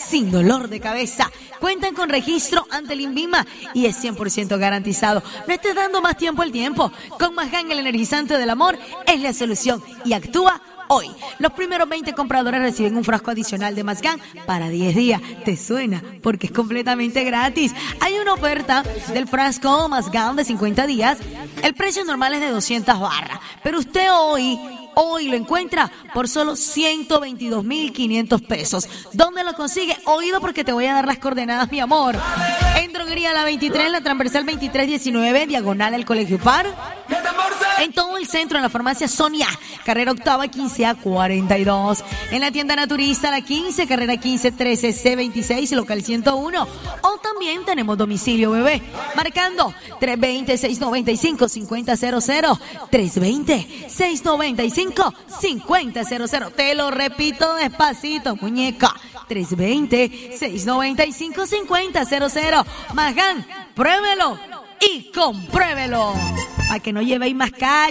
sin dolor de cabeza. Cuentan con registro ante el INVIMA y es 100% garantizado. No estés dando más tiempo al tiempo. Con Mazgán, el energizante del amor, es la solución y actúa hoy. Los primeros 20 compradores reciben un frasco adicional de Mazgán para 10 días. ¿Te suena? Porque es completamente gratis. Hay una oferta del frasco Mazgán de 50 días. El precio normal es de 200 barras, pero usted hoy lo encuentra por solo 122.500 pesos. ¿Dónde lo consigue? Oído, porque te voy a dar las coordenadas, mi amor. En Droguería La 23, la transversal 2319, diagonal al Colegio Par. En todo el centro, en la farmacia Sonia, carrera octava 15A42. En la tienda Naturista, la 15, carrera 1513C26, local 101. O también tenemos domicilio, bebé, marcando 320-695-5000. 320-695-5000. Te lo repito despacito, muñeca. 320-695-5000. Mazgán, pruébelo y compruébelo. Para que no llevéis más calle.